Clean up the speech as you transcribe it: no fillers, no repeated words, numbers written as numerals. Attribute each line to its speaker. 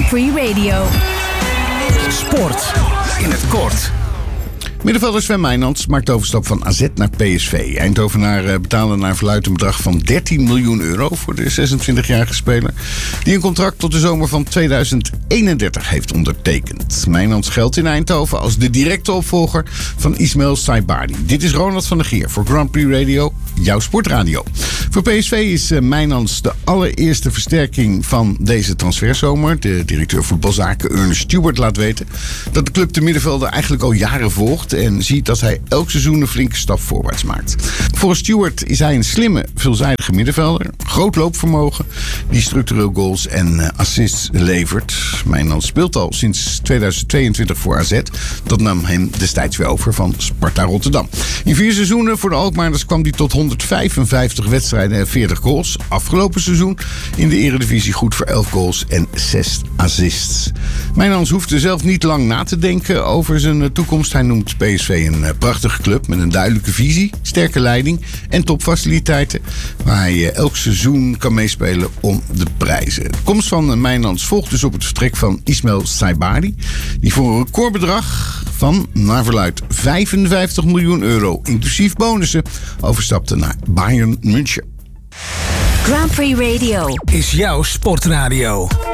Speaker 1: Grand Prix Radio.
Speaker 2: Sport in het kort.
Speaker 3: Middenvelder Sven Mijnans maakt de overstap van AZ naar PSV. Eindhovenaren betalen naar verluidt een bedrag van 13 miljoen euro voor de 26-jarige speler, die een contract tot de zomer van 2031 heeft ondertekend. Mijnans geldt in Eindhoven als de directe opvolger van Ismail Saibari. Dit is Ronald van der Geer voor Grand Prix Radio, jouw sportradio. Voor PSV is Mijnans de allereerste versterking van deze transferzomer. De directeur voetbalzaken Ernest Stewart laat weten dat de club de middenvelder eigenlijk al jaren volgt en ziet dat hij elk seizoen een flinke stap voorwaarts maakt. Volgens Stewart is hij een slimme, veelzijdige middenvelder. Groot loopvermogen, die structureel goals en assists levert. Mijnans speelt al sinds 2022 voor AZ. Dat nam hem destijds weer over van Sparta Rotterdam. In 4 seizoenen voor de Alkmaarders kwam hij tot 155 wedstrijden en 40 goals. Afgelopen seizoen in de Eredivisie goed voor 11 goals en 6 assists. Mijnans hoefde zelf niet lang na te denken over zijn toekomst. Hij noemt PSV een prachtige club met een duidelijke visie, sterke leiding en topfaciliteiten, waar hij elk seizoen kan meespelen om de prijzen. De komst van Mijnans volgt dus op het vertrek van Ismail Saibari, die voor een recordbedrag van, naar verluidt, 55 miljoen euro, inclusief bonussen, overstapte naar Bayern München.
Speaker 1: Grand Prix Radio
Speaker 2: Is jouw sportradio.